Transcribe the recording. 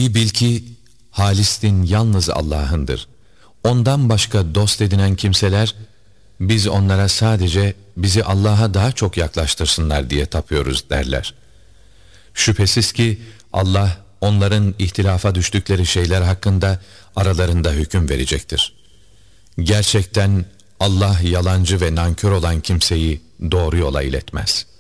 İyi bil ki halis din yalnız Allah'ındır. Ondan başka dost edinen kimseler, biz onlara sadece bizi Allah'a daha çok yaklaştırsınlar diye tapıyoruz derler. Şüphesiz ki Allah onların ihtilafa düştükleri şeyler hakkında aralarında hüküm verecektir. Gerçekten Allah yalancı ve nankör olan kimseyi doğru yola iletmez.